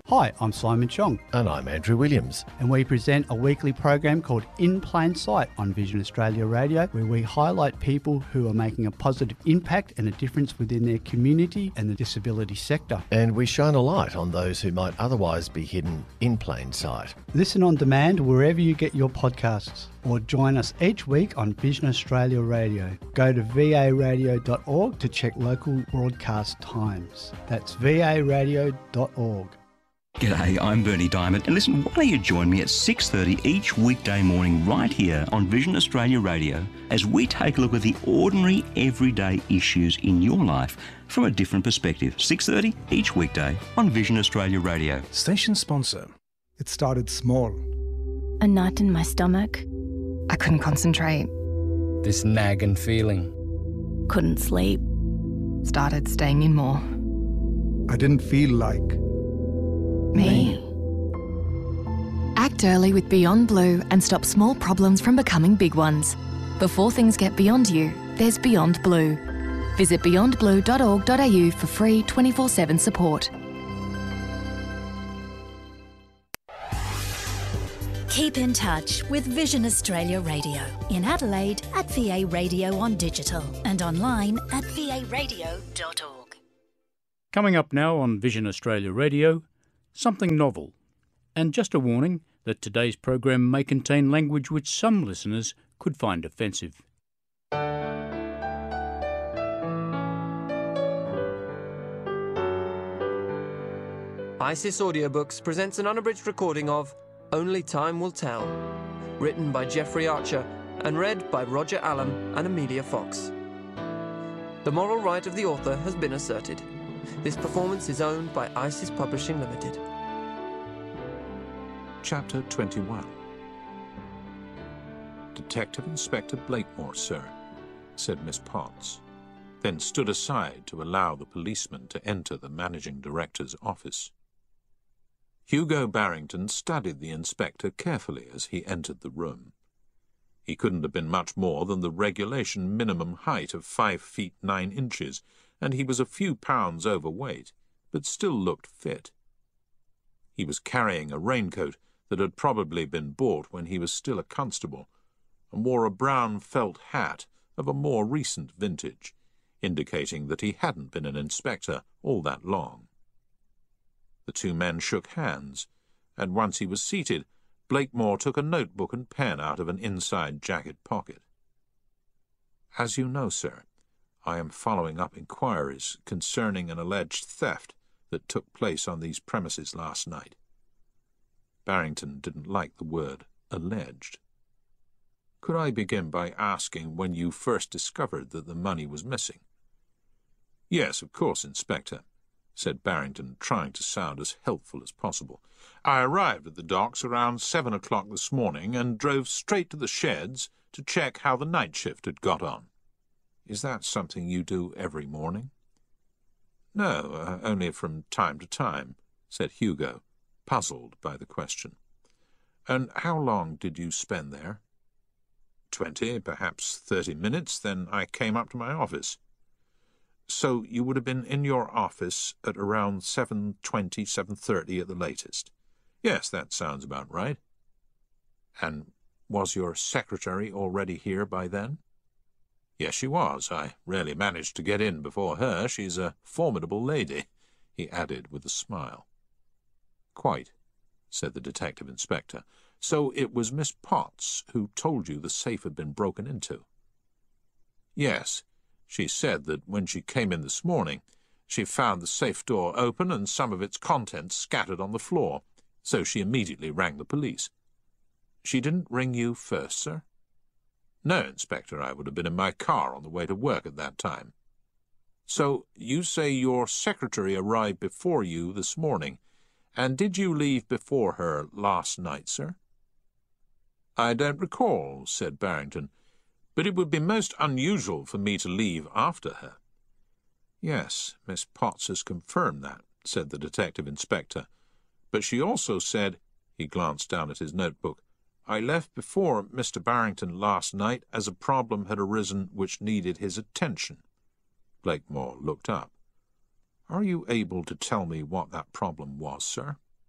Hi, I'm Simon Chong. And I'm Andrew Williams. And we present a weekly program called In Plain Sight on Vision Australia Radio, where we highlight people who are making a positive impact and a difference within their community and the disability sector. And we shine a light on those who might otherwise be hidden in plain sight. Listen on demand wherever you get your podcasts, or join us each week on Vision Australia Radio. Go to varadio.org to check local broadcast times. That's varadio.org. G'day, I'm Bernie Diamond, and listen, why don't you join me at 6:30 each weekday morning right here on Vision Australia Radio as we take a look at the ordinary, everyday issues in your life from a different perspective. 6:30 each weekday on Vision Australia Radio. Station sponsor. It started small. A knot in my stomach. I couldn't concentrate. This nagging feeling. Couldn't sleep. Started staying in more. I didn't feel like... Me. Act early with Beyond Blue and stop small problems from becoming big ones. Before things get beyond you, there's Beyond Blue. Visit beyondblue.org.au for free 24/7 support. Keep in touch with Vision Australia Radio in Adelaide at VA Radio on digital and online at varadio.org. Coming up now on Vision Australia Radio, something novel. And just a warning that today's program may contain language which some listeners could find offensive. ISIS Audiobooks presents an unabridged recording of Only Time Will Tell, written by Jeffrey Archer and read by Roger Allam and Amelia Fox. The moral right of the author has been asserted. This performance is owned by ISIS Publishing Limited. Chapter 21. Detective Inspector Blakemore, sir, said Miss Potts, then stood aside to allow the policeman to enter the managing director's office. Hugo Barrington studied the inspector carefully as he entered the room. He couldn't have been much more than the regulation minimum height of 5 feet 9 inches, and he was a few pounds overweight, but still looked fit. He was carrying a raincoat that had probably been bought when he was still a constable, and wore a brown felt hat of a more recent vintage, indicating that he hadn't been an inspector all that long. The two men shook hands, and once he was seated, Blakemore took a notebook and pen out of an inside jacket pocket. As you know, sir, I am following up inquiries concerning an alleged theft that took place on these premises last night. Barrington didn't like the word alleged. Could I begin by asking when you first discovered that the money was missing? Yes, of course, Inspector, said Barrington, trying to sound as helpful as possible. I arrived at the docks around 7 o'clock this morning and drove straight to the sheds to check how the night shift had got on. Is that something you do every morning? No, only from time to time, said Hugo, puzzled by the question. And how long did you spend there? 20, perhaps 30 minutes, then I came up to my office. So you would have been in your office at around 7:20, 7:30 at the latest. Yes, that sounds about right. And was your secretary already here by then? Yes, she was. I rarely managed to get in before her. She's a formidable lady, he added with a smile. Quite, said the detective inspector. So it was Miss Potts who told you the safe had been broken into? Yes. She said that when she came in this morning, she found the safe door open and some of its contents scattered on the floor, so she immediately rang the police. She didn't ring you first, sir? No, Inspector, I would have been in my car on the way to work at that time. So you say your secretary arrived before you this morning, and did you leave before her last night, sir? I don't recall, said Barrington, but it would be most unusual for me to leave after her. Yes, Miss Potts has confirmed that, said the detective inspector. But she also said, he glanced down at his notebook, I left before Mr. Barrington last night as a problem had arisen which needed his attention. Blakemore looked up. Are you able to tell me what that problem was, sir?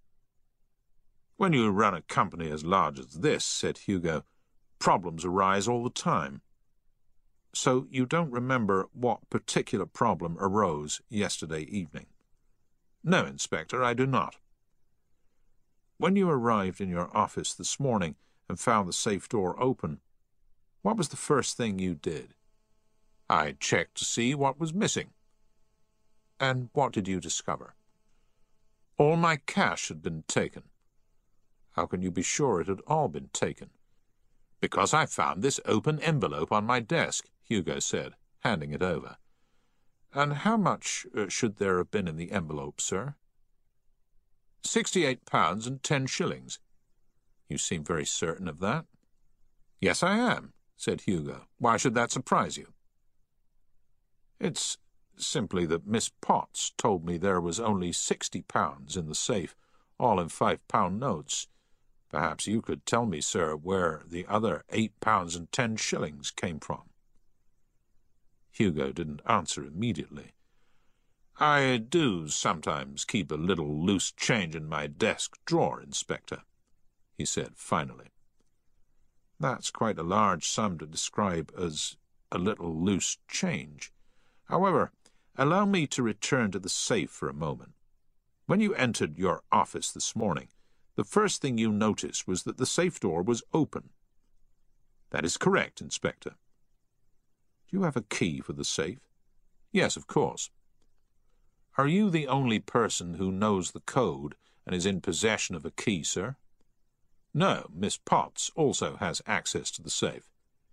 When you run a company as large as this, said Hugo, problems arise all the time. So you don't remember what particular problem arose yesterday evening? No, Inspector, I do not. When you arrived in your office this morning and found the safe door open, what was the first thing you did? I checked to see what was missing. And what did you discover? All my cash had been taken. How can you be sure it had all been taken? Because I found this open envelope on my desk, Hugo said, handing it over. And how much should there have been in the envelope, sir? £68 and 10 shillings. You seem very certain of that. Yes, I am, said Hugo. Why should that surprise you? It's simply that Miss Potts told me there was only £60 in the safe, all in £5 notes. Perhaps you could tell me, sir, where the other £8 and 10 shillings came from. Hugo didn't answer immediately. I do sometimes keep a little loose change in my desk drawer, Inspector, he said finally. That's quite a large sum to describe as a little loose change. However, allow me to return to the safe for a moment. When you entered your office this morning, the first thing you noticed was that the safe door was open. That is correct, Inspector. Do you have a key for the safe? Yes, of course. Are you the only person who knows the code and is in possession of a key, sir? No, Miss Potts also has access to the safe.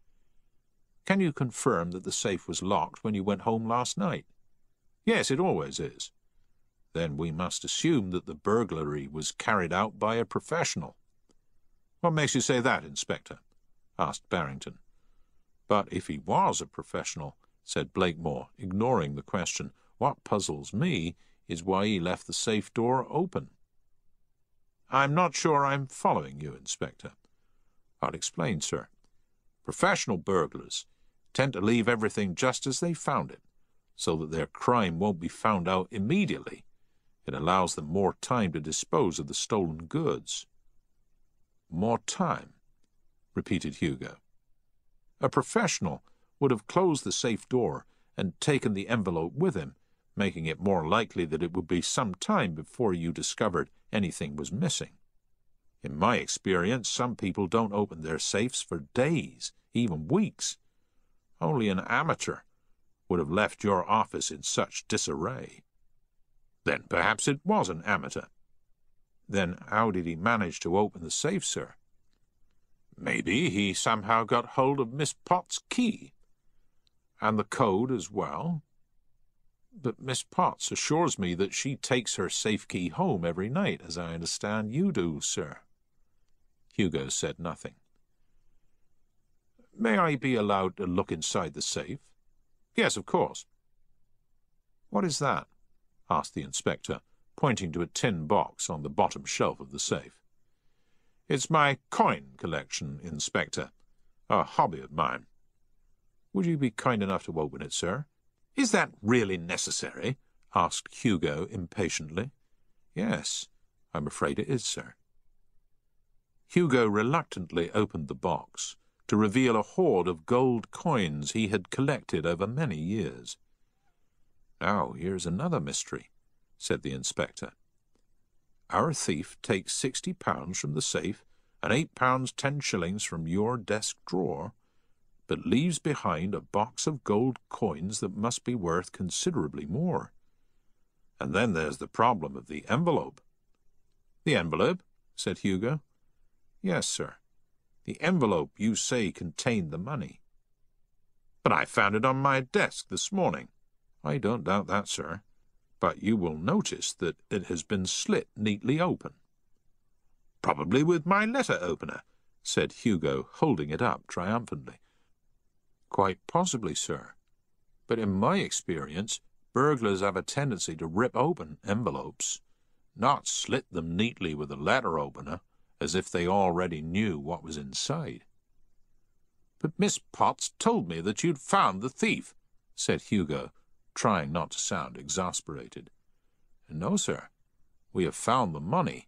Can you confirm that the safe was locked when you went home last night? Yes, it always is. Then we must assume that the burglary was carried out by a professional. What makes you say that, Inspector? Asked Barrington. But if he was a professional, said Blakemore, ignoring the question, what puzzles me is why he left the safe door open. I'm not sure I'm following you, Inspector. I'll explain, sir. Professional burglars tend to leave everything just as they found it, so that their crime won't be found out immediately. It allows them more time to dispose of the stolen goods. More time, repeated Hugo. A professional would have closed the safe door and taken the envelope with him, making it more likely that it would be some time before you discovered anything was missing. In my experience, some people don't open their safes for days, even weeks. Only an amateur would have left your office in such disarray. Then perhaps it was an amateur. Then how did he manage to open the safe, sir? Maybe he somehow got hold of Miss Potts' key. And the code as well. But Miss Potts assures me that she takes her safe key home every night, as I understand you do, sir. Hugo said nothing. May I be allowed to look inside the safe? Yes, of course. What is that? Asked the inspector, pointing to a tin box on the bottom shelf of the safe. It's my coin collection, Inspector. A hobby of mine. Would you be kind enough to open it, sir? Is that really necessary? Asked Hugo impatiently. Yes, I'm afraid it is, sir. Hugo reluctantly opened the box to reveal a hoard of gold coins he had collected over many years. Now, here's another mystery, said the inspector. Our thief takes £60 from the safe and £8 10 shillings from your desk drawer, but leaves behind a box of gold coins that must be worth considerably more. And then there's the problem of the envelope. The envelope? Said Hugo. Yes, sir. The envelope you say contained the money. But I found it on my desk this morning. I don't doubt that, sir. But you will notice that it has been slit neatly open. Probably with my letter opener, said Hugo, holding it up triumphantly. Quite possibly, sir. But in my experience, burglars have a tendency to rip open envelopes, not slit them neatly with a letter opener, as if they already knew what was inside. But Miss Potts told me that you'd found the thief, said Hugo, trying not to sound exasperated. No, sir. We have found the money,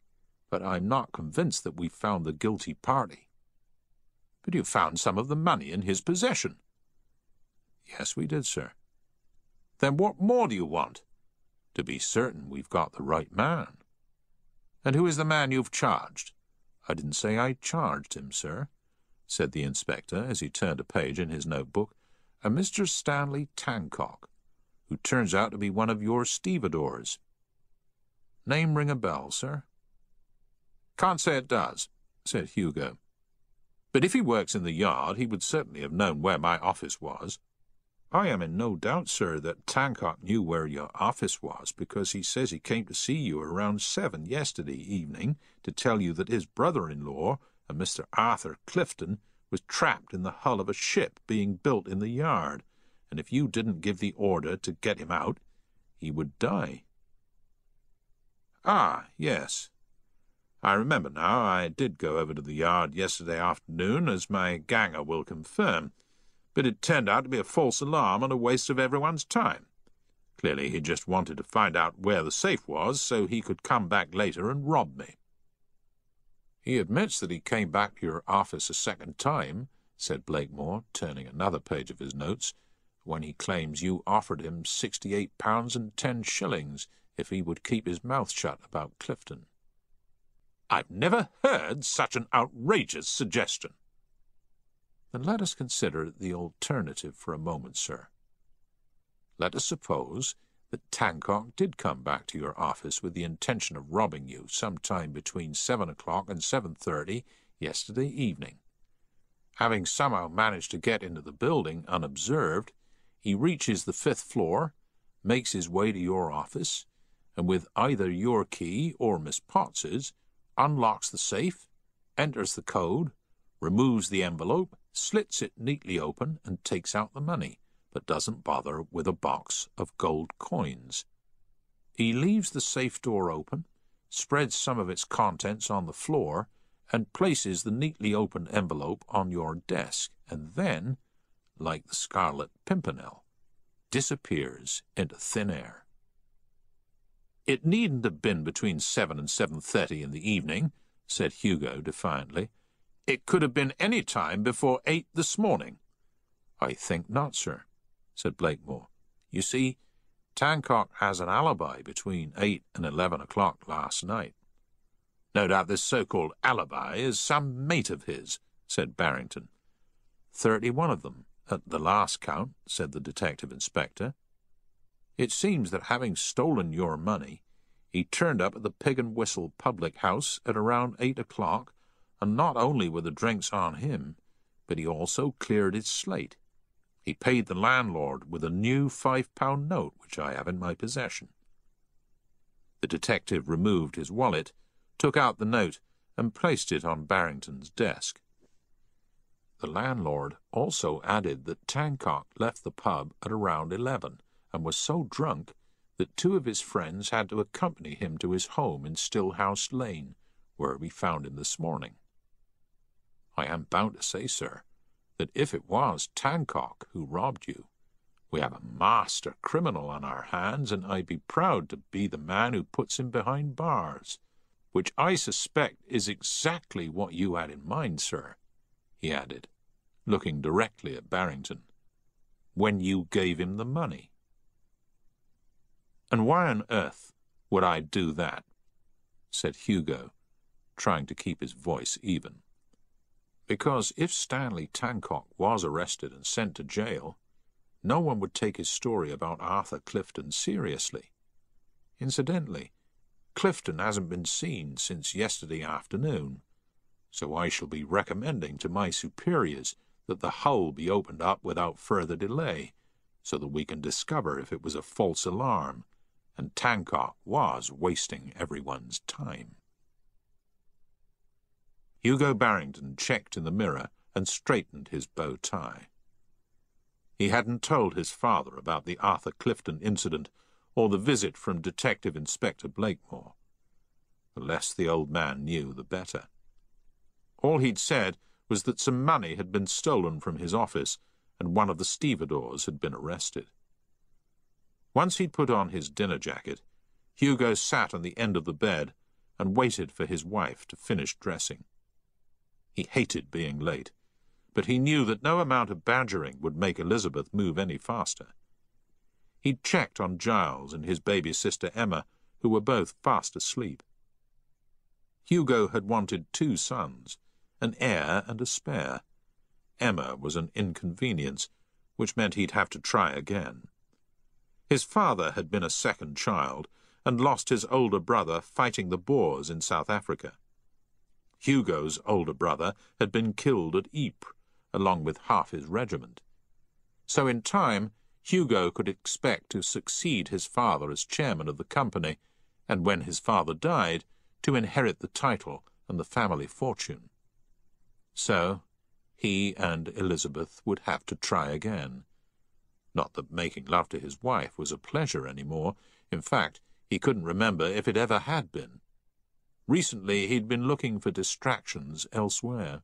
but I'm not convinced that we found the guilty party." "But you found some of the money in his possession." "Yes, we did, sir." "Then what more do you want?" "To be certain we've got the right man." "And who is the man you've charged?" "I didn't say I charged him, sir," said the inspector as he turned a page in his notebook. "A Mr. Stanley Tancock, who turns out to be one of your stevedores. Name ring a bell, sir?" "Can't say it does," said Hugo. "But if he works in the yard, he would certainly have known where my office was." "I am in no doubt, sir, that Tancock knew where your office was, because he says he came to see you around 7 yesterday evening to tell you that his brother-in-law, a Mr. Arthur Clifton, was trapped in the hull of a ship being built in the yard, and if you didn't give the order to get him out, he would die." "Ah, yes. I remember now. I did go over to the yard yesterday afternoon, as my ganger will confirm, but it turned out to be a false alarm and a waste of everyone's time. Clearly he just wanted to find out where the safe was so he could come back later and rob me." "He admits that he came back to your office a second time," said Blakemore, turning another page of his notes, "when he claims you offered him £68 and 10 shillings if he would keep his mouth shut about Clifton." "I've never heard such an outrageous suggestion." "Then let us consider the alternative for a moment, sir. Let us suppose that Tancock did come back to your office with the intention of robbing you sometime between 7 o'clock and 7:30 yesterday evening. Having somehow managed to get into the building unobserved, he reaches the 5th floor, makes his way to your office, and with either your key or Miss Potts's, unlocks the safe, enters the code, removes the envelope, slits it neatly open, and takes out the money, but doesn't bother with a box of gold coins. He leaves the safe door open, spreads some of its contents on the floor, and places the neatly opened envelope on your desk, and then, like the Scarlet Pimpernel, disappears into thin air." "It needn't have been between 7 and 7:30 in the evening," said Hugo defiantly. "It could have been any time before 8 this morning." "I think not, sir," said Blakemore. "You see, Tancock has an alibi between 8 and 11 o'clock last night." "No doubt this so-called alibi is some mate of his," said Barrington. 31 of them, at the last count," said the detective inspector. "It seems that having stolen your money, he turned up at the Pig and Whistle public house at around 8 o'clock, and not only were the drinks on him, but he also cleared his slate. He paid the landlord with a new £5 note which I have in my possession." The detective removed his wallet, took out the note, and placed it on Barrington's desk. The landlord also added that Tancock left the pub at around 11, and was so drunk that 2 of his friends had to accompany him to his home in Stillhouse Lane, where we found him this morning. I am bound to say, sir, that if it was Tancock who robbed you, we have a master criminal on our hands, and I'd be proud to be the man who puts him behind bars, which I suspect is exactly what you had in mind, sir," he added, looking directly at Barrington, "when you gave him the money." "And why on earth would I do that?" said Hugo, trying to keep his voice even. "Because if Stanley Tancock was arrested and sent to jail, no one would take his story about Arthur Clifton seriously. Incidentally, Clifton hasn't been seen since yesterday afternoon, so I shall be recommending to my superiors that the hull be opened up without further delay, so that we can discover if it was a false alarm, and Tancock was wasting everyone's time." Hugo Barrington checked in the mirror and straightened his bow tie. He hadn't told his father about the Arthur Clifton incident or the visit from Detective Inspector Blakemore. The less the old man knew, the better. All he'd said was that some money had been stolen from his office and one of the stevedores had been arrested. Once he'd put on his dinner jacket, Hugo sat on the end of the bed and waited for his wife to finish dressing. He hated being late, but he knew that no amount of badgering would make Elizabeth move any faster. He'd checked on Giles and his baby sister Emma, who were both fast asleep. Hugo had wanted 2 sons, an heir and a spare. Emma was an inconvenience, which meant he'd have to try again. His father had been a second child and lost his older brother fighting the Boers in South Africa. Hugo's older brother had been killed at Ypres, along with half his regiment. So in time, Hugo could expect to succeed his father as chairman of the company, and when his father died, to inherit the title and the family fortune. So he and Elizabeth would have to try again. Not that making love to his wife was a pleasure any more. In fact, he couldn't remember if it ever had been. Recently he'd been looking for distractions elsewhere.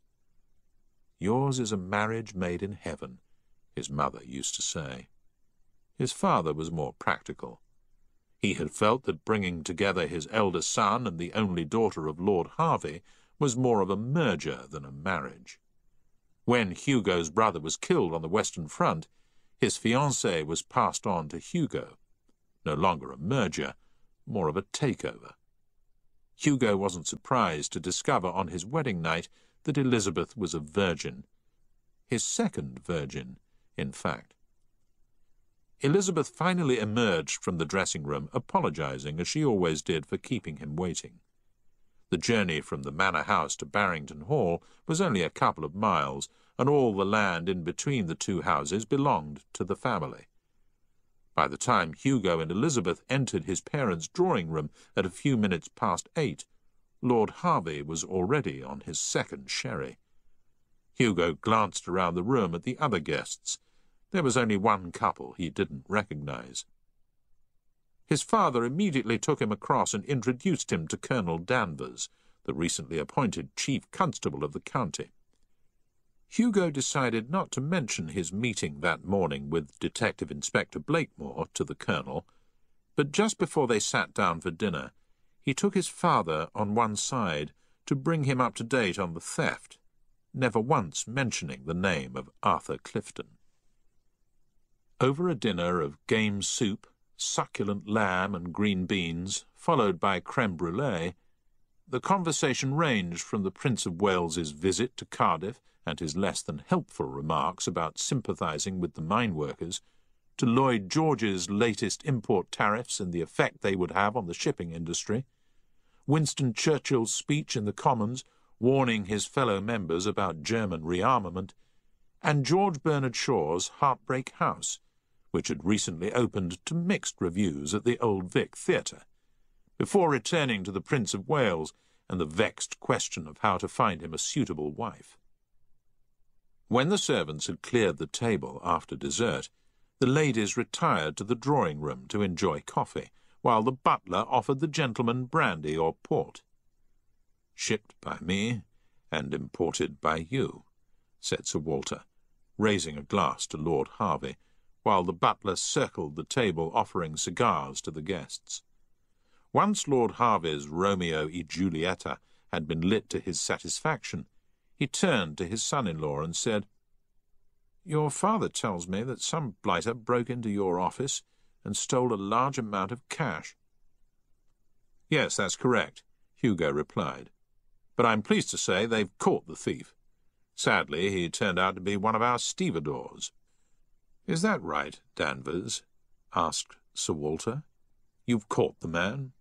"Yours is a marriage made in heaven," his mother used to say. His father was more practical. He had felt that bringing together his elder son and the only daughter of Lord Harvey was more of a merger than a marriage. When Hugo's brother was killed on the Western Front, his fiancée was passed on to Hugo. No longer a merger, more of a takeover. Hugo wasn't surprised to discover on his wedding night that Elizabeth was a virgin. His second virgin, in fact. Elizabeth finally emerged from the dressing-room, apologizing, as she always did, for keeping him waiting. The journey from the manor house to Barrington Hall was only a couple of miles, and all the land in between the 2 houses belonged to the family. By the time Hugo and Elizabeth entered his parents' drawing-room at a few minutes past 8, Lord Harvey was already on his second sherry. Hugo glanced around the room at the other guests. There was only one couple he didn't recognize. His father immediately took him across and introduced him to Colonel Danvers, the recently appointed Chief Constable of the county. Hugo decided not to mention his meeting that morning with Detective Inspector Blakemore to the Colonel, but just before they sat down for dinner, he took his father on one side to bring him up to date on the theft, never once mentioning the name of Arthur Clifton. Over a dinner of game soup, succulent lamb and green beans, followed by creme brulee, the conversation ranged from the Prince of Wales's visit to Cardiff and his less than helpful remarks about sympathizing with the mine workers, to Lloyd George's latest import tariffs and the effect they would have on the shipping industry, Winston Churchill's speech in the Commons warning his fellow members about German rearmament, and George Bernard Shaw's Heartbreak House, which had recently opened to mixed reviews at the Old Vic Theatre, before returning to the Prince of Wales and the vexed question of how to find him a suitable wife. When the servants had cleared the table after dessert, the ladies retired to the drawing-room to enjoy coffee, while the butler offered the gentlemen brandy or port. "Shipped by me and imported by you," said Sir Walter, raising a glass to Lord Harvey, while the butler circled the table offering cigars to the guests. Once Lord Harvey's Romeo y Julieta had been lit to his satisfaction, he turned to his son-in-law and said, "Your father tells me that some blighter broke into your office and stole a large amount of cash." "Yes, that's correct," Hugo replied. "But I'm pleased to say they've caught the thief. Sadly, he turned out to be one of our stevedores." "Is that right, Danvers?" asked Sir Walter. "You've caught the man?"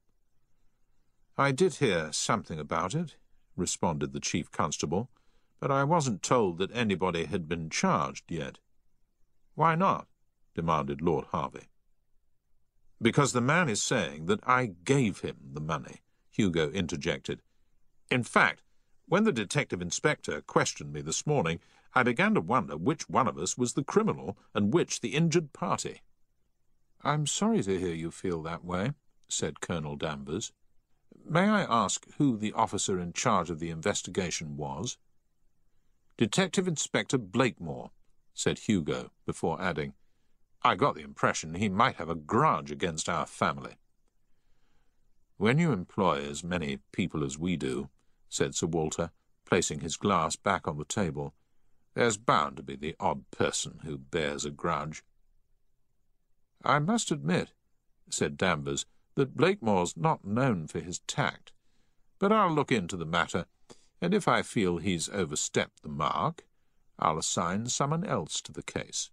"I did hear something about it," responded the Chief Constable, "but I wasn't told that anybody had been charged yet." "Why not?" demanded Lord Harvey. "Because the man is saying that I gave him the money," Hugo interjected. "In fact, when the detective inspector questioned me this morning, I began to wonder which one of us was the criminal and which the injured party." "I'm sorry to hear you feel that way," said Colonel Danvers. "May I ask who the officer in charge of the investigation was?" "Detective Inspector Blakemore," said Hugo, before adding, "I got the impression he might have a grudge against our family." "When you employ as many people as we do," said Sir Walter, placing his glass back on the table, "there's bound to be the odd person who bears a grudge." "I must admit," said Danvers, "that Blakemore's not known for his tact. But I'll look into the matter, and if I feel he's overstepped the mark, I'll assign someone else to the case."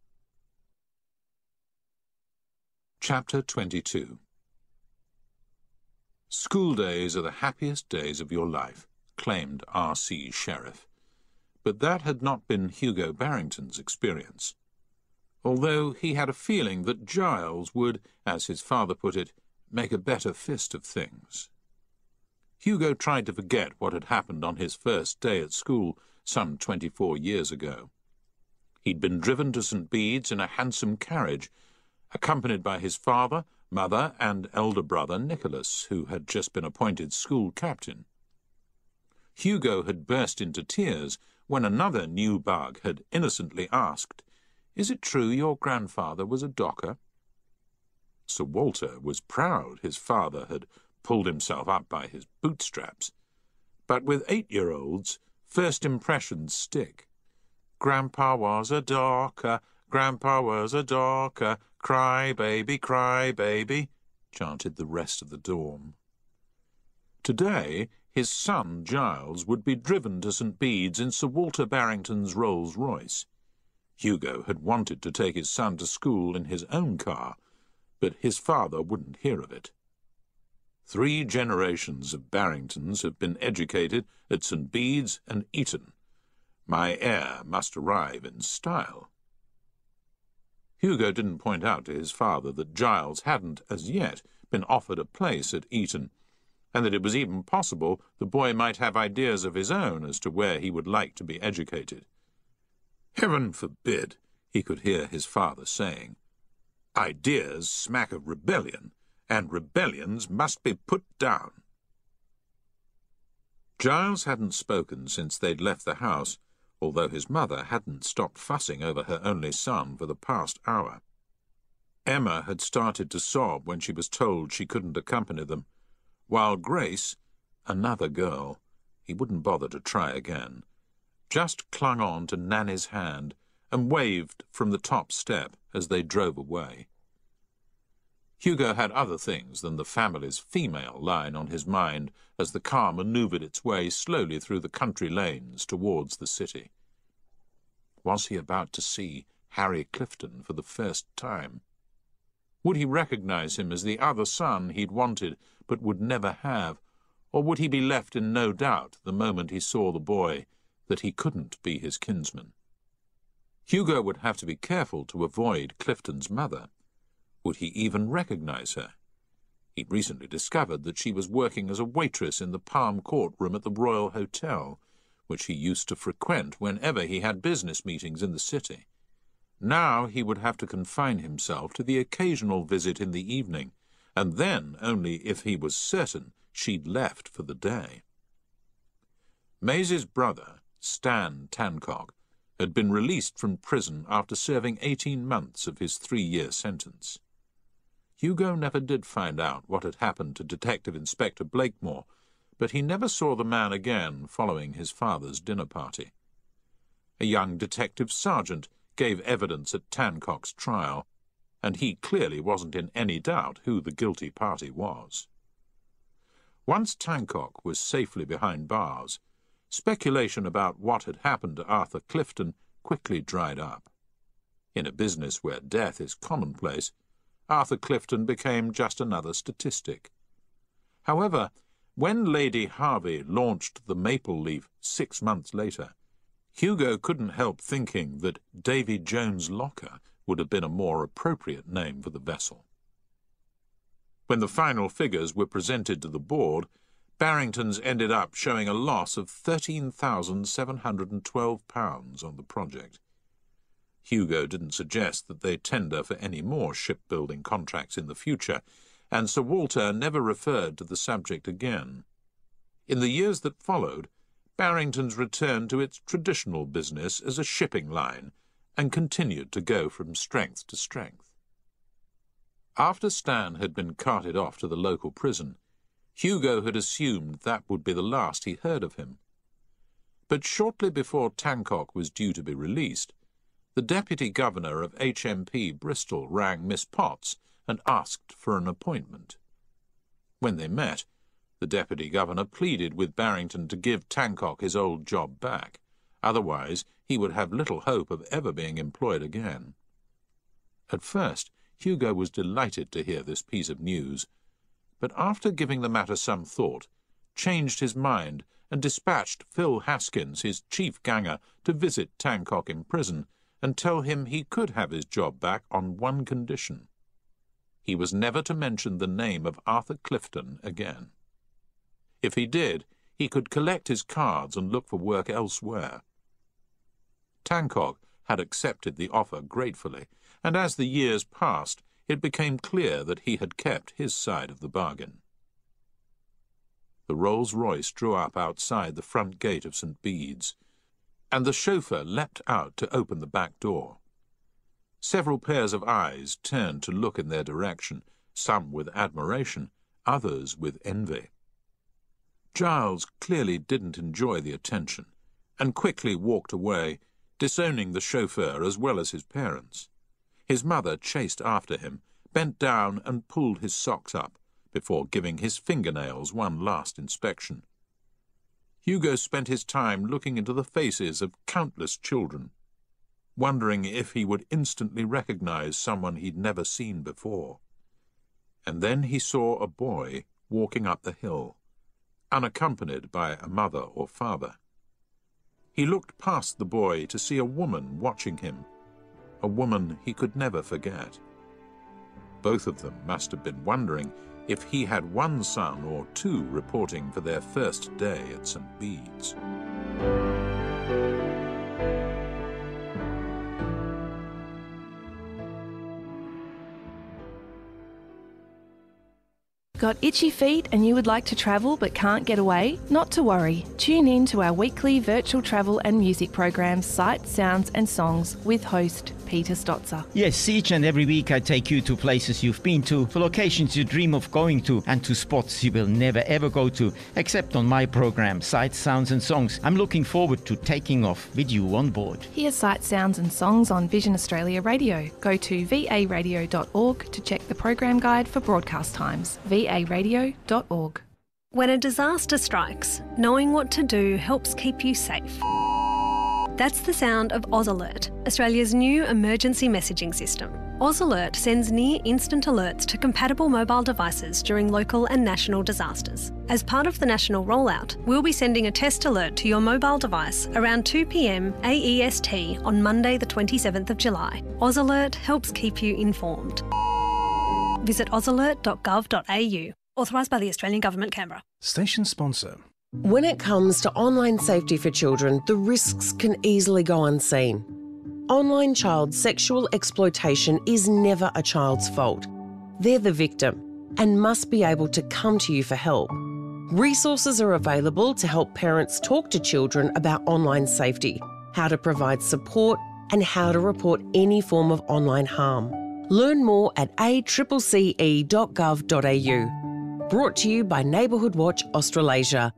Chapter 22. School days are the happiest days of your life, claimed R.C. Sheriff. But that had not been Hugo Barrington's experience. Although he had a feeling that Giles would, as his father put it, make a better fist of things. Hugo tried to forget what had happened on his first day at school some 24 years ago. He'd been driven to St. Bede's in a handsome carriage, accompanied by his father, mother, and elder brother Nicholas, who had just been appointed school captain. Hugo had burst into tears when another new bug had innocently asked, "Is it true your grandfather was a docker?" Sir Walter was proud his father had pulled himself up by his bootstraps, but with 8-year-olds, first impressions stick. "Grandpa was a docker, Grandpa was a docker, cry baby," chanted the rest of the dorm. Today, his son Giles would be driven to St. Bede's in Sir Walter Barrington's Rolls-Royce. Hugo had wanted to take his son to school in his own car, but his father wouldn't hear of it. 3 generations of Barringtons have been educated at St. Bede's and Eton. My heir must arrive in style. Hugo didn't point out to his father that Giles hadn't, as yet, been offered a place at Eton, and that it was even possible the boy might have ideas of his own as to where he would like to be educated. "Heaven forbid," he could hear his father saying. "Ideas smack of rebellion, and rebellions must be put down." Giles hadn't spoken since they'd left the house, although his mother hadn't stopped fussing over her only son for the past hour. Emma had started to sob when she was told she couldn't accompany them, while Grace, another girl, he wouldn't bother to try again, just clung on to Nanny's hand and waved from the top step as they drove away. Hugo had other things than the family's female line on his mind as the car manoeuvred its way slowly through the country lanes towards the city. Was he about to see Harry Clifton for the first time? Would he recognize him as the other son he'd wanted but would never have, or would he be left in no doubt the moment he saw the boy that he couldn't be his kinsman? Hugo would have to be careful to avoid Clifton's mother. Would he even recognize her? He'd recently discovered that she was working as a waitress in the Palm Court room at the Royal Hotel, which he used to frequent whenever he had business meetings in the city. Now he would have to confine himself to the occasional visit in the evening, and then only if he was certain she'd left for the day. Maisie's brother, Stan Tancock, had been released from prison after serving 18 months of his 3-year sentence. Hugo never did find out what had happened to Detective Inspector Blakemore, but he never saw the man again following his father's dinner party. A young detective sergeant gave evidence at Tancock's trial, and he clearly wasn't in any doubt who the guilty party was. Once Tancock was safely behind bars, speculation about what had happened to Arthur Clifton quickly dried up. In a business where death is commonplace, Arthur Clifton became just another statistic. However, when Lady Harvey launched the Maple Leaf 6 months later, Hugo couldn't help thinking that Davy Jones Locker would have been a more appropriate name for the vessel. When the final figures were presented to the board, Barrington's ended up showing a loss of £13,712 on the project. Hugo didn't suggest that they tender for any more shipbuilding contracts in the future, and Sir Walter never referred to the subject again. In the years that followed, Barrington's returned to its traditional business as a shipping line and continued to go from strength to strength. After Stan had been carted off to the local prison, Hugo had assumed that would be the last he heard of him. But shortly before Tancock was due to be released, the Deputy Governor of HMP Bristol rang Miss Potts and asked for an appointment. When they met, the Deputy Governor pleaded with Barrington to give Tancock his old job back. Otherwise, he would have little hope of ever being employed again. At first, Hugo was delighted to hear this piece of news, but after giving the matter some thought, changed his mind and dispatched Phil Haskins, his chief ganger, to visit Tancock in prison and tell him he could have his job back on one condition. He was never to mention the name of Arthur Clifton again. If he did, he could collect his cards and look for work elsewhere. Tancock had accepted the offer gratefully, and as the years passed, it became clear that he had kept his side of the bargain. The Rolls-Royce drew up outside the front gate of St. Bede's, and the chauffeur leapt out to open the back door. Several pairs of eyes turned to look in their direction, some with admiration, others with envy. Giles clearly didn't enjoy the attention, and quickly walked away, disowning the chauffeur as well as his parents. His mother chased after him, bent down and pulled his socks up, before giving his fingernails one last inspection. Hugo spent his time looking into the faces of countless children, wondering if he would instantly recognize someone he'd never seen before. And then he saw a boy walking up the hill, unaccompanied by a mother or father. He looked past the boy to see a woman watching him, a woman he could never forget. Both of them must have been wondering if he had one son or two reporting for their first day at St. Bede's. Got itchy feet and you would like to travel but can't get away? Not to worry. Tune in to our weekly virtual travel and music programs, Sights, Sounds and Songs with host Peter Stotzer. Yes, each and every week I take you to places you've been to, for locations you dream of going to, and to spots you will never ever go to, except on my program, Sights, Sounds and Songs. I'm looking forward to taking off with you on board. Hear Sights, Sounds and Songs on Vision Australia Radio. Go to varadio.org to check the program guide for broadcast times. varadio.org. When a disaster strikes, knowing what to do helps keep you safe. That's the sound of AusAlert, Australia's new emergency messaging system. AusAlert sends near-instant alerts to compatible mobile devices during local and national disasters. As part of the national rollout, we'll be sending a test alert to your mobile device around 2 p.m. AEST on Monday the 27th of July. AusAlert helps keep you informed. Visit ausalert.gov.au. Authorised by the Australian Government, Canberra. Station sponsor. When it comes to online safety for children, the risks can easily go unseen. Online child sexual exploitation is never a child's fault. They're the victim and must be able to come to you for help. Resources are available to help parents talk to children about online safety, how to provide support and how to report any form of online harm. Learn more at accce.gov.au. Brought to you by Neighbourhood Watch Australasia.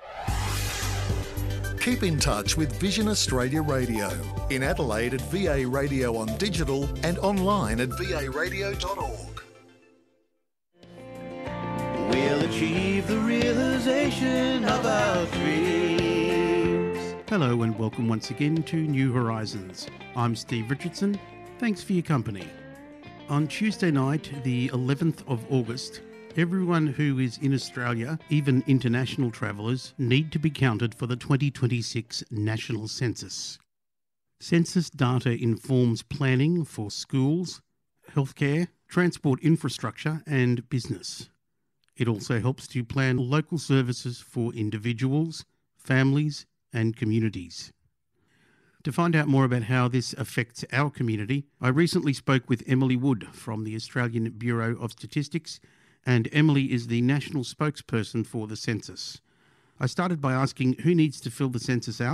Keep in touch with Vision Australia Radio. In Adelaide at VA Radio on digital and online at varadio.org. We'll achieve the realisation of our dreams. Hello and welcome once again to New Horizons. I'm Steve Richardson. Thanks for your company. On Tuesday night, the 11th of August, everyone who is in Australia, even international travellers, need to be counted for the 2026 National Census. Census data informs planning for schools, healthcare, transport infrastructure and business. It also helps to plan local services for individuals, families and communities. To find out more about how this affects our community, I recently spoke with Emily Wood from the Australian Bureau of Statistics, and Emily is the national spokesperson for the census. I started by asking who needs to fill the census out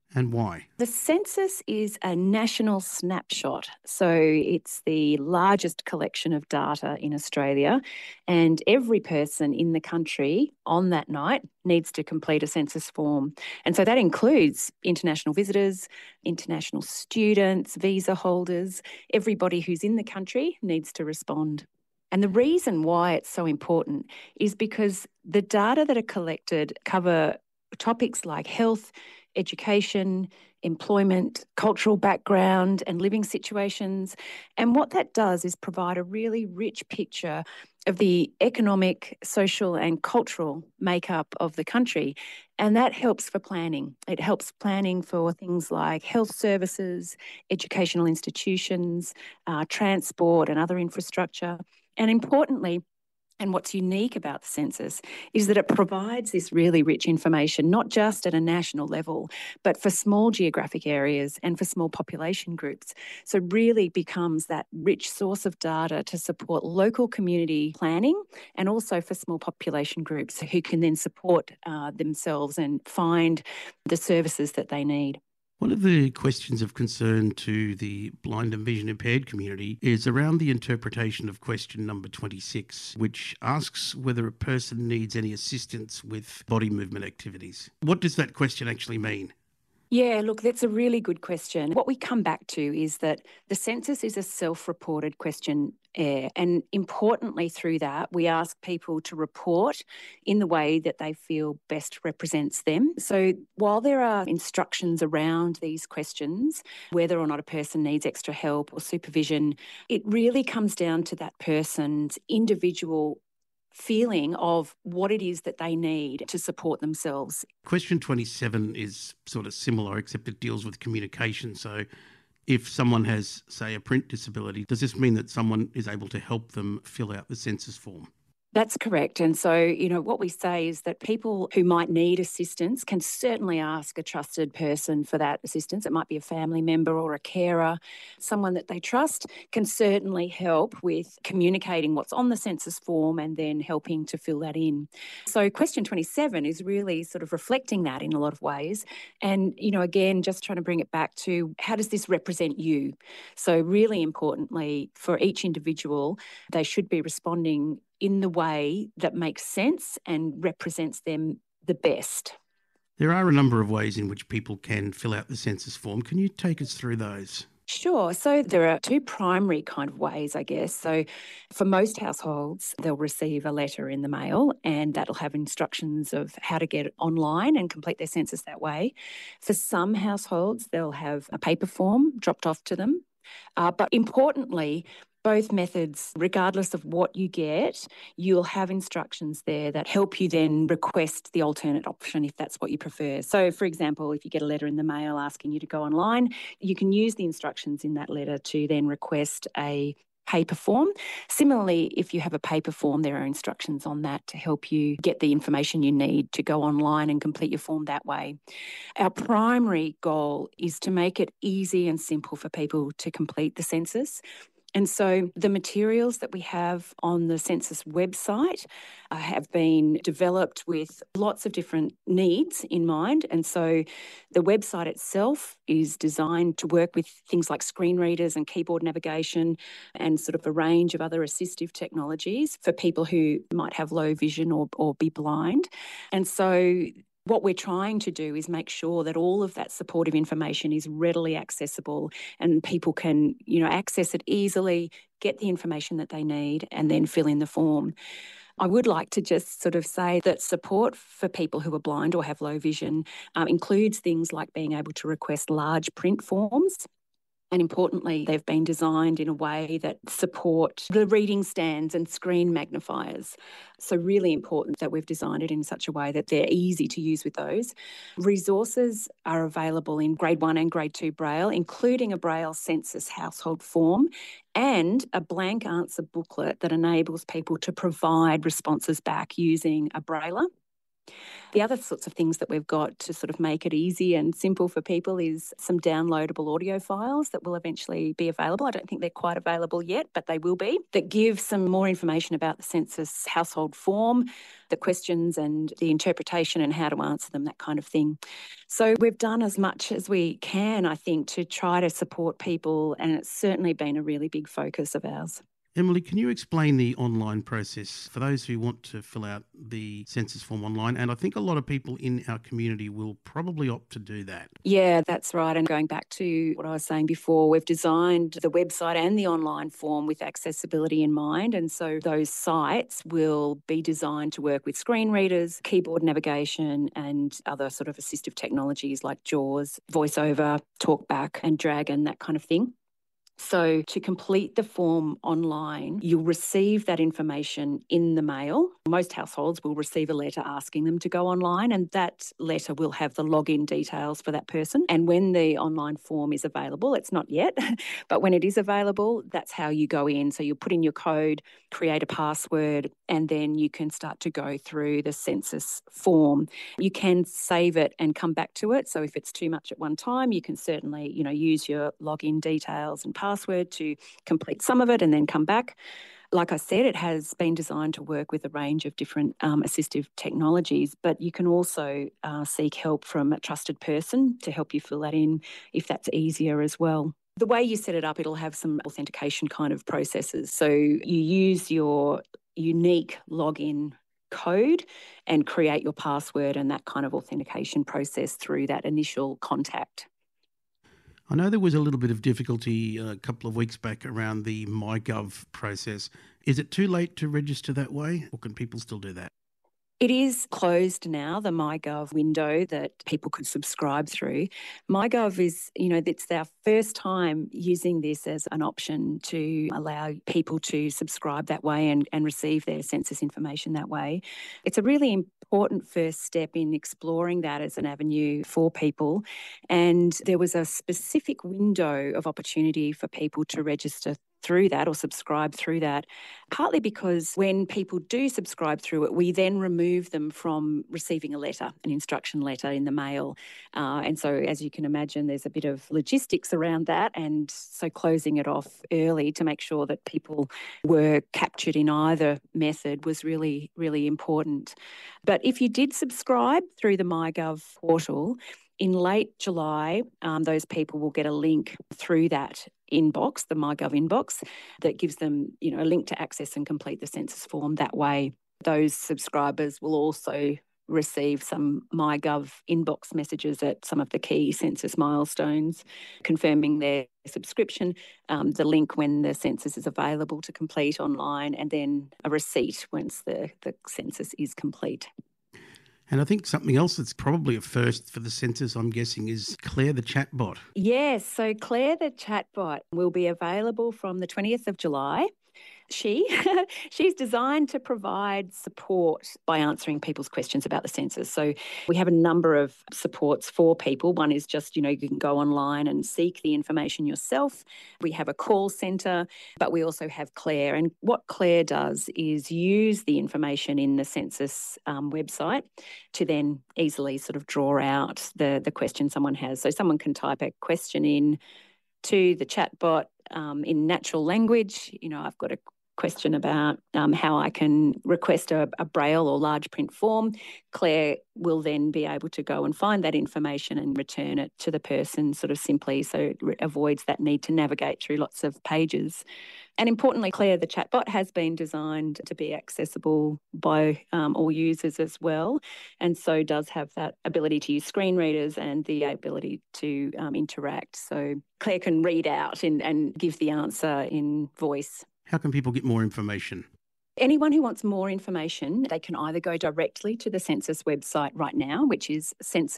and why? The census is a national snapshot. So it's the largest collection of data in Australia, and every person in the country on that night needs to complete a census form. And so that includes international visitors, international students, visa holders, everybody who's in the country needs to respond. And the reason why it's so important is because the data that are collected cover topics like health, education, employment, cultural background, and living situations. And what that does is provide a really rich picture of the economic, social, and cultural makeup of the country. And that helps for planning. It helps planning for things like health services, educational institutions, transport, and other infrastructure. And importantly, and what's unique about the census is that it provides this really rich information, not just at a national level, but for small geographic areas and for small population groups. So really becomes that rich source of data to support local community planning and also for small population groups who can then support themselves and find the services that they need. One of the questions of concern to the blind and vision impaired community is around the interpretation of question number 26, which asks whether a person needs any assistance with body movement activities. What does that question actually mean? Yeah, look, that's a really good question. What we come back to is that the census is a self-reported questionnaire, and importantly through that, we ask people to report in the way that they feel best represents them. So while there are instructions around these questions, whether or not a person needs extra help or supervision, it really comes down to that person's individual feeling of what it is that they need to support themselves. Question 27 is sort of similar, except it deals with communication. So if someone has, say, a print disability, does this mean that someone is able to help them fill out the census form? That's correct. And so, what we say is that people who might need assistance can certainly ask a trusted person for that assistance. It might be a family member or a carer. Someone that they trust can certainly help with communicating what's on the census form and then helping to fill that in. So question 27 is really sort of reflecting that in a lot of ways. And, again, just trying to bring it back to how does this represent you? So really importantly, for each individual, they should be responding in the way that makes sense and represents them the best. There are a number of ways in which people can fill out the census form. Can you take us through those? Sure. So there are two primary kind of ways, I guess. So for most households, they'll receive a letter in the mail and that'll have instructions of how to get it online and complete their census that way. For some households, they'll have a paper form dropped off to them. But importantly, both methods, regardless of what you get, you'll have instructions there that help you then request the alternate option if that's what you prefer. So, for example, if you get a letter in the mail asking you to go online, you can use the instructions in that letter to then request a paper form. Similarly, if you have a paper form, there are instructions on that to help you get the information you need to go online and complete your form that way. Our primary goal is to make it easy and simple for people to complete the census. And so the materials that we have on the census website have been developed with lots of different needs in mind. And so the website itself is designed to work with things like screen readers and keyboard navigation and sort of a range of other assistive technologies for people who might have low vision or be blind. And so what we're trying to do is make sure that all of that supportive information is readily accessible and people can, access it easily, get the information that they need, and then fill in the form. I would like to just sort of say that support for people who are blind or have low vision includes things like being able to request large print forms. And importantly, they've been designed in a way that support the reading stands and screen magnifiers. So really important that we've designed it in such a way that they're easy to use with those. Resources are available in Grade 1 and Grade 2 Braille, including a Braille census household form and a blank answer booklet that enables people to provide responses back using a brailler. The other sorts of things that we've got to sort of make it easy and simple for people is some downloadable audio files that will eventually be available. I don't think they're quite available yet, but they will be, that give some more information about the census household form, the questions and the interpretation and how to answer them, that kind of thing. So we've done as much as we can, I think, to try to support people, and it's certainly been a really big focus of ours. Emily, can you explain the online process for those who want to fill out the census form online? And I think a lot of people in our community will probably opt to do that. Yeah, that's right. And going back to what I was saying before, we've designed the website and the online form with accessibility in mind. And so those sites will be designed to work with screen readers, keyboard navigation, and other sort of assistive technologies like JAWS, VoiceOver, TalkBack, and Dragon, that kind of thing. So to complete the form online, you'll receive that information in the mail. Most households will receive a letter asking them to go online, and that letter will have the login details for that person. And when the online form is available, it's not yet, but when it is available, that's how you go in. So you'll put in your code, create a password, and then you can start to go through the census form. You can save it and come back to it. So if it's too much at one time, you can certainly, use your login details and password to complete some of it and then come back. Like I said, it has been designed to work with a range of different assistive technologies, but you can also seek help from a trusted person to help you fill that in if that's easier as well. The way you set it up, it'll have some authentication kind of processes. So you use your unique login code and create your password and that kind of authentication process through that initial contact. I know there was a little bit of difficulty a couple of weeks back around the MyGov process. Is it too late to register that way, or can people still do that? It is closed now, the MyGov window that people could subscribe through. MyGov is, it's our first time using this as an option to allow people to subscribe that way and receive their census information that way. It's a really important first step in exploring that as an avenue for people. And there was a specific window of opportunity for people to register through that or subscribe through that, partly because when people do subscribe through it, we then remove them from receiving a letter, an instruction letter in the mail. And so, as you can imagine, there's a bit of logistics around that. And so closing it off early to make sure that people were captured in either method was really, really important. But if you did subscribe through the MyGov portal, in late July, those people will get a link through that inbox, the MyGov inbox, that gives them, a link to access and complete the census form that way. Those subscribers will also receive some MyGov inbox messages at some of the key census milestones, confirming their subscription, the link when the census is available to complete online, and then a receipt once the census is complete. And I think something else that's probably a first for the census, I'm guessing, is Claire the chatbot. Yes, so Claire the chatbot will be available from the 20th of July. She's designed to provide support by answering people's questions about the census. So we have a number of supports for people. One is just, you can go online and seek the information yourself. We have a call centre, but we also have Claire. And what Claire does is use the information in the census website to then easily sort of draw out the question someone has. So someone can type a question in to the chatbot in natural language. I've got a question about how I can request a braille or large print form. Claire will then be able to go and find that information and return it to the person sort of simply, so it avoids that need to navigate through lots of pages. And importantly, Claire the chatbot has been designed to be accessible by all users as well, and so does have that ability to use screen readers and the ability to interact. So Claire can read out and give the answer in voice. How can people get more information? Anyone who wants more information, they can either go directly to the census website right now, which is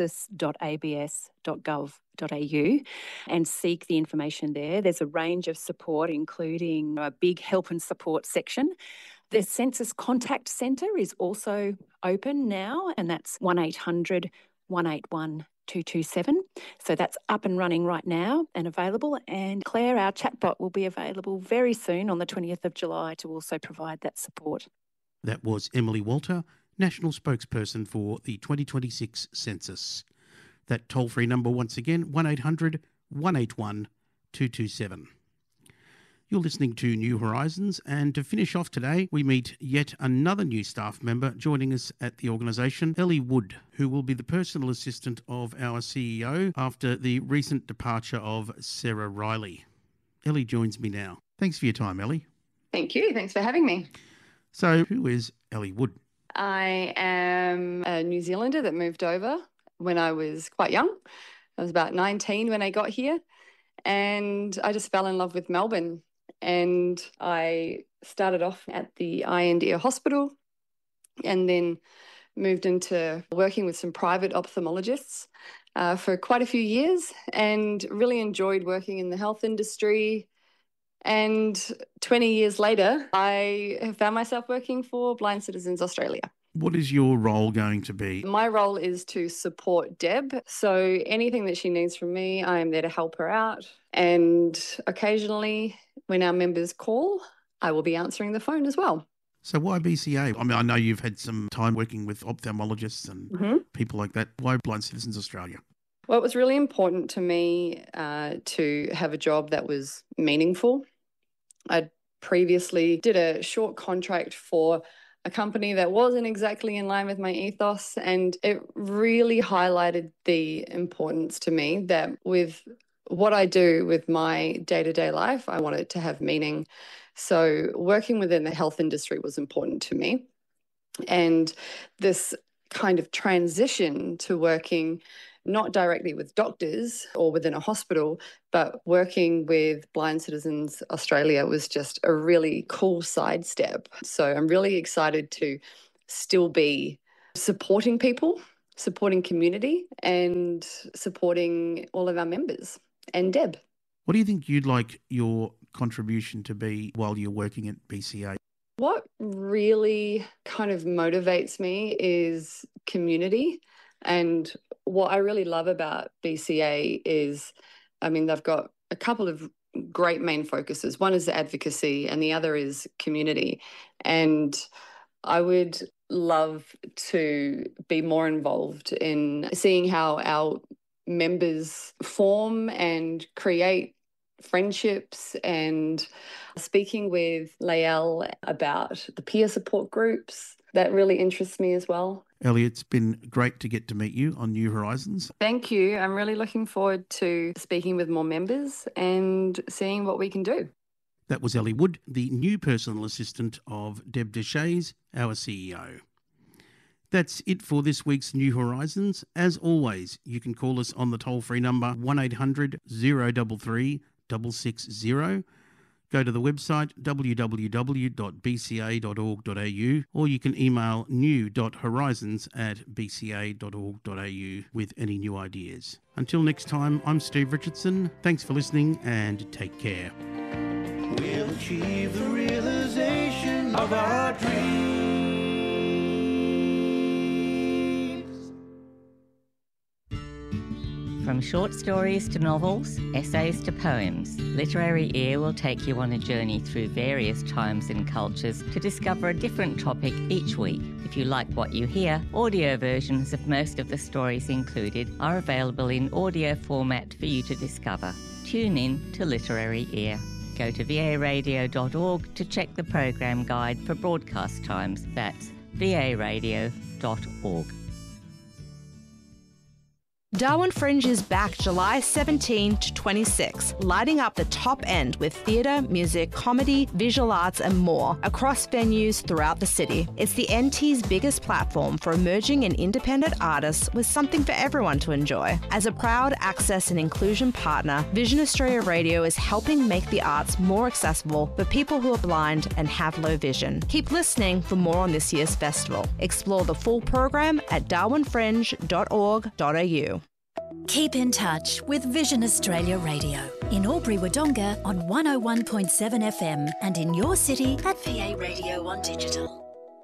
census.abs.gov.au, and seek the information there. There's a range of support, including a big help and support section. The Census Contact Centre is also open now, and that's 1800 181 227. So that's up and running right now and available. And Claire, our chatbot, will be available very soon on the 20th of July to also provide that support. That was Emily Walter, national spokesperson for the 2026 census. That toll-free number once again, 1800 181 227. You're listening to New Horizons, and to finish off today, we meet yet another new staff member joining us at the organisation, Ellie Wood, who will be the personal assistant of our CEO after the recent departure of Sarah Riley. Ellie joins me now. Thanks for your time, Ellie. Thank you. Thanks for having me. So, who is Ellie Wood? I am a New Zealander that moved over when I was quite young. I was about 19 when I got here, and I just fell in love with Melbourne. And I started off at the Eye and Ear Hospital and then moved into working with some private ophthalmologists for quite a few years, and really enjoyed working in the health industry. And 20 years later, I have found myself working for Blind Citizens Australia. What is your role going to be? My role is to support Deb. So anything that she needs from me, I am there to help her out. And occasionally, when our members call, I will be answering the phone as well. So why BCA? I mean, I know you've had some time working with ophthalmologists and people like that. Why Blind Citizens Australia? Well, it was really important to me to have a job that was meaningful. I previously did a short contract for a company that wasn't exactly in line with my ethos, and it really highlighted the importance to me that with what I do with my day-to-day life, I want it to have meaning. So working within the health industry was important to me. And this kind of transition to working not directly with doctors or within a hospital, but working with Blind Citizens Australia was just a really cool sidestep. So I'm really excited to still be supporting people, supporting community, and supporting all of our members and Deb. What do you think you'd like your contribution to be while you're working at BCA? What really kind of motivates me is community. And what I really love about BCA is, I mean, they've got a couple of great main focuses. One is the advocacy and the other is community. And I would love to be more involved in seeing how our members form and create friendships, and speaking with Lael about the peer support groups. That really interests me as well. Ellie, it's been great to get to meet you on New Horizons. Thank you. I'm really looking forward to speaking with more members and seeing what we can do. That was Ellie Wood, the new personal assistant of Deb Deshays, our CEO. That's it for this week's New Horizons. As always, you can call us on the toll-free number 1800 033 660. Go to the website www.bca.org.au, or you can email new.horizons@bca.org.au with any new ideas. Until next time, I'm Steve Richardson. Thanks for listening and take care. We'll achieve the realization of our dreams. From short stories to novels, essays to poems, Literary Ear will take you on a journey through various times and cultures to discover a different topic each week. If you like what you hear, audio versions of most of the stories included are available in audio format for you to discover. Tune in to Literary Ear. Go to varadio.org to check the program guide for broadcast times. That's varadio.org. Darwin Fringe is back July 17 to 26, lighting up the top end with theatre, music, comedy, visual arts and more across venues throughout the city. It's the NT's biggest platform for emerging and independent artists with something for everyone to enjoy. As a proud access and inclusion partner, Vision Australia Radio is helping make the arts more accessible for people who are blind and have low vision. Keep listening for more on this year's festival. Explore the full program at darwinfringe.org.au. Keep in touch with Vision Australia Radio in Albury-Wodonga on 101.7 FM and in your city at VA Radio on Digital.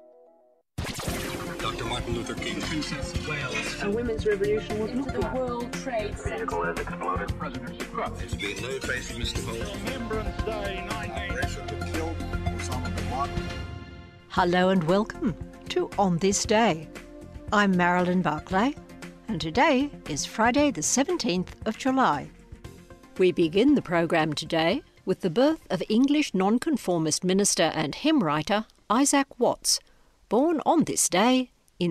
Dr. Martin Luther King, Princess of Wales. A women's revolution was not the World Trade Center. Vehicle has exploded. President Trump. There's been no trace of Mr. Holmes. Remembrance Day 19. Killed Osama bin Laden. Hello and welcome to to On This Day. I'm Marilyn Barclay, and today is Friday the 17th of July. We begin the program today with the birth of English nonconformist minister and hymn writer Isaac Watts, born on this day in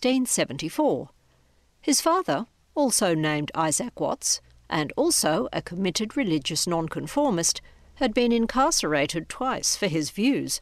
1674. His father, also named Isaac Watts, and also a committed religious nonconformist, had been incarcerated twice for his views.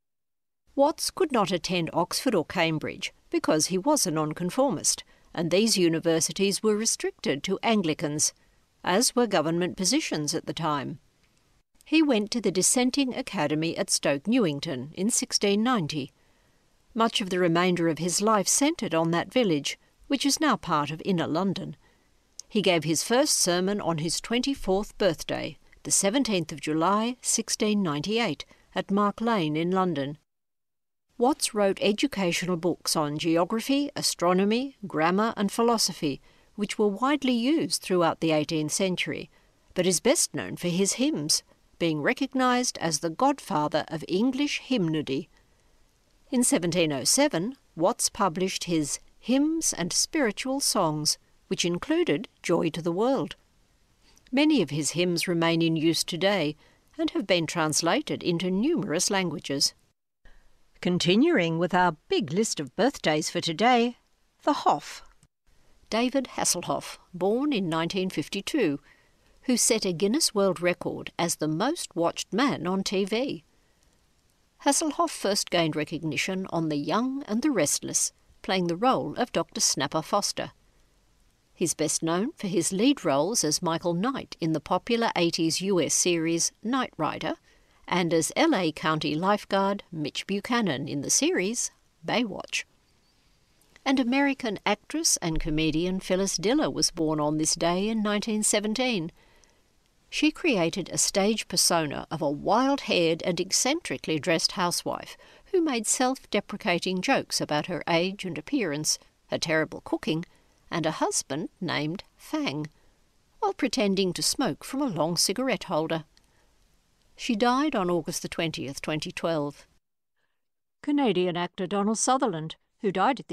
Watts could not attend Oxford or Cambridge because he was a nonconformist, and these universities were restricted to Anglicans, as were government positions at the time. He went to the Dissenting Academy at Stoke Newington in 1690. Much of the remainder of his life centred on that village, which is now part of Inner London. He gave his first sermon on his 24th birthday, the 17th of July, 1698, at Mark Lane in London. Watts wrote educational books on geography, astronomy, grammar and philosophy, which were widely used throughout the 18th century, but is best known for his hymns, being recognised as the godfather of English hymnody. In 1707, Watts published his Hymns and Spiritual Songs, which included Joy to the World. Many of his hymns remain in use today and have been translated into numerous languages. Continuing with our big list of birthdays for today, the Hoff. David Hasselhoff, born in 1952, who set a Guinness World Record as the most watched man on TV. Hasselhoff first gained recognition on The Young and the Restless, playing the role of Dr. Snapper Foster. He's best known for his lead roles as Michael Knight in the popular 80s US series Knight Rider, and as LA County lifeguard Mitch Buchanan in the series Baywatch. And American actress and comedian Phyllis Diller was born on this day in 1917. She created a stage persona of a wild-haired and eccentrically dressed housewife who made self-deprecating jokes about her age and appearance, her terrible cooking, and a husband named Fang, while pretending to smoke from a long cigarette holder. She died on August the 20th, 2012. Canadian actor Donald Sutherland, who died at the